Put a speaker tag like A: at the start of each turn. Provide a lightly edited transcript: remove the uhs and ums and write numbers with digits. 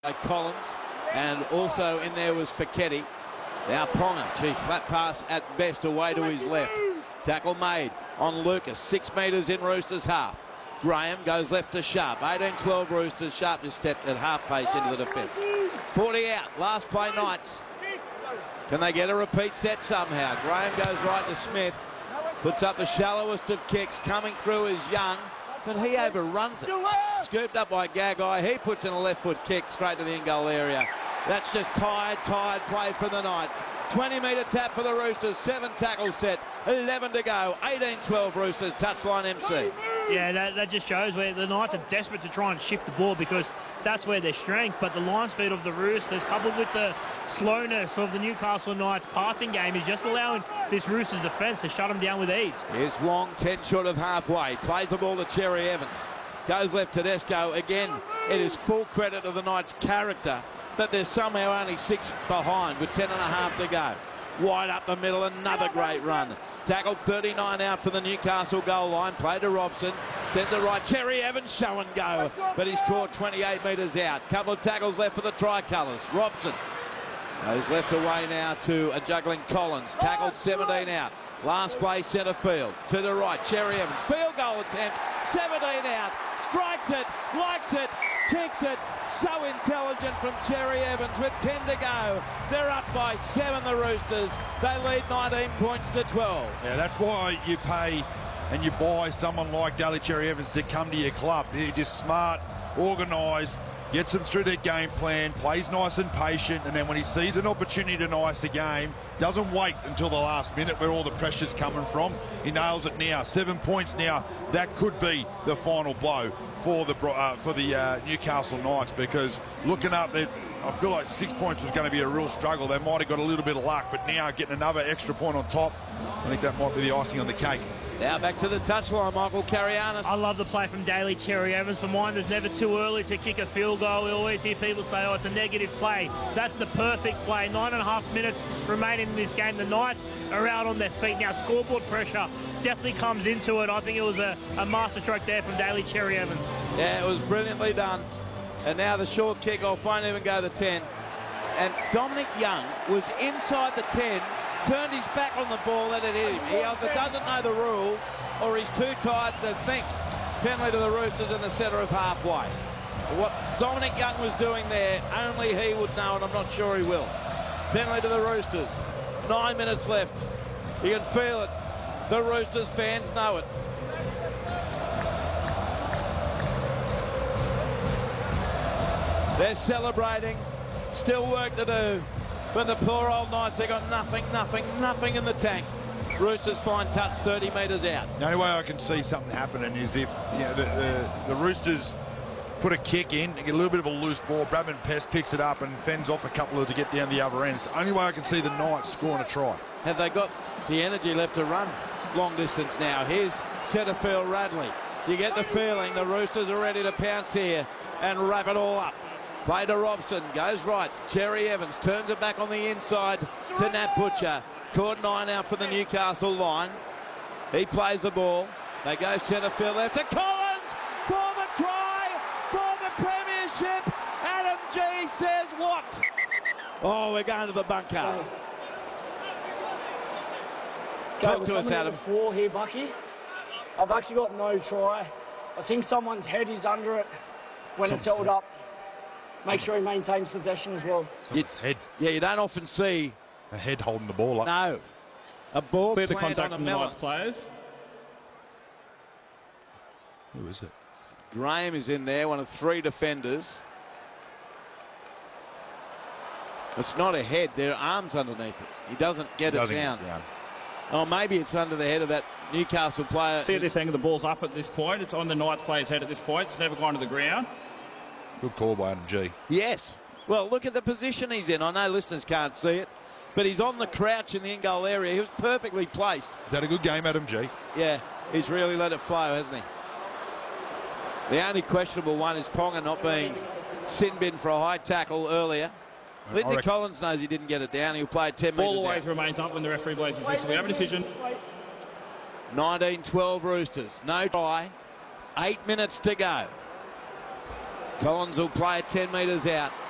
A: Collins, and also in there was Fiketti. Now Ponga, flat pass at best away to his left. Tackle made on Lucas, 6 metres in Roosters half. Graham goes left to Sharp, 18-12 Roosters. Sharp just stepped at half pace into the defence. 40 out, last play Knights. Can they get a repeat set somehow? Graham goes right to Smith, puts up the shallowest of kicks, coming through is Young, but he overruns it. Scooped up by Gagai, he puts in a left foot kick straight to the in-goal area. That's just tired play for the Knights. 20-metre tap for the Roosters, 7 tackles set, 11 to go, 18-12 Roosters, touchline MC.
B: Yeah, that just shows where the Knights are desperate to try and shift the ball because that's where their strength, but the line speed of the Roosters coupled with the slowness of the Newcastle Knights passing game is just allowing this Roosters defence to shut them down with ease.
A: Here's Wong, 10 short of halfway, plays the ball to Cherry Evans, goes left to Tedesco. Again, it is full credit of the Knights' character that they're somehow only 6 behind with 10.5 to go. Wide up the middle, another great run. Tackled 39 out for the Newcastle goal line. Played to Robson. Sent to right. Cherry Evans show and go. But he's caught 28 metres out. Couple of tackles left for the Tricolours. Robson goes left away now to a juggling Collins. Tackled 17 out. Last play centre field. To the right. Cherry Evans. Field goal attempt. 17 out. Strikes it. Likes it. Kicks it. So intelligent from Cherry Evans with 10 to go. They're up by 7, the Roosters. They lead 19 points to 12.
C: Yeah, that's why you pay and you buy someone like Daly Cherry Evans to come to your club. They're just smart, organised, gets them through their game plan, plays nice and patient, and then when he sees an opportunity to ice a game, doesn't wait until the last minute where all the pressure's coming from. He nails it now. 7 points now. That could be the final blow for the Newcastle Knights, because looking up there, I feel like 6 points was going to be a real struggle. They might have got a little bit of luck, but now getting another extra point on top, I think that might be the icing on the cake.
A: Now back to the touchline, Michael Carianis.
B: I love the play from Daly Cherry Evans. For mine, there's never too early to kick a field goal. We always hear people say, oh, it's a negative play. That's the perfect play. 9.5 minutes remaining in this game. The Knights are out on their feet. Now, scoreboard pressure definitely comes into it. I think it was a masterstroke there from Daly Cherry Evans.
A: Yeah, it was brilliantly done. And now the short kick-off won't even go the 10. And Dominic Young was inside the 10, turned his back on the ball, let it hit him. He either doesn't know the rules or he's too tired to think. Penalty to the Roosters in the centre of halfway. What Dominic Young was doing there, only he would know, and I'm not sure he will. Penalty to the Roosters. 9 minutes left. You can feel it. The Roosters fans know it. They're celebrating. Still work to do. But the poor old Knights, they got nothing in the tank. Roosters find touch 30 metres out.
C: The only way I can see something happening is if the Roosters put a kick in, they get a little bit of a loose ball, Bradman Pest picks it up and fends off a couple to get down the other end. It's the only way I can see the Knights scoring a try.
A: Have they got the energy left to run long distance now? Here's centre field Radley. You get the feeling the Roosters are ready to pounce here and wrap it all up. Play to Robson, goes right. Cherry Evans turns it back on the inside to Nat Butcher. Caught 9 out for the Newcastle line. He plays the ball. They go centre field left to Collins for the try for the premiership. Adam G says what? Oh, we're going to the bunker. Talk to us, Adam.
D: Four here, Bucky. I've actually got no try. I think someone's head is under it when it's held up. Make sure he maintains possession as well.
C: Head.
A: Yeah, you don't often see
C: a head holding the ball up.
A: No. A ball
E: clear the
A: planted
E: contact
A: on
E: from
A: a
E: the
A: melon.
E: Knights players.
C: Who is it?
A: Graham is in there, one of 3 defenders. It's not a head, there are arms underneath it. He doesn't get it down. Oh, maybe it's under the head of that Newcastle player.
E: See at this angle, the ball's up at this point. It's on the Knights player's head at this point. It's never gone to the ground.
C: Good call by Adam G.
A: Yes. Well, look at the position he's in. I know listeners can't see it, but he's on the crouch in the in-goal area. He was perfectly placed.
C: Is that a good game, Adam G?
A: Yeah, he's really let it flow, hasn't he? The only questionable one is Ponga not being sin bin for a high tackle earlier. Lindsay Collins knows he didn't get it down. He'll play 10 metres
E: Ball always
A: out.
E: remains up when the referee blows his whistle. We have a decision.
A: 19-12 Roosters. No try. 8 minutes to go. Collins will play it 10 metres out.